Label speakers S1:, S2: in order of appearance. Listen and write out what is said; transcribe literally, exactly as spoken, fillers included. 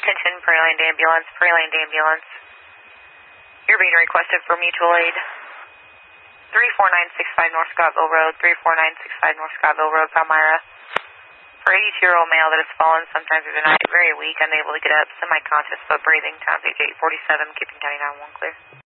S1: Attention, Prairieland Ambulance, Prairieland Ambulance. You're being requested for mutual aid. three four nine six five North Scottville Road, three four nine six five North Scottville Road, Palmyra. For eighty-two-year-old male that has fallen sometime through the night, very weak, unable to get up, semi-conscious but breathing, time page eight forty-seven, keeping county nine one one clear.